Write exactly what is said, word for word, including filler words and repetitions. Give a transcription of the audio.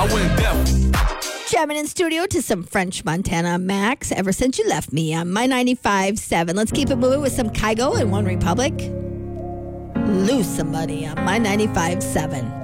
I went deaf. Jamming in studio to some French Montana Max. Ever since you left me on my ninety-five point seven. Let's keep it moving with some Kygo and One Republic. Lose somebody on my ninety-five point seven.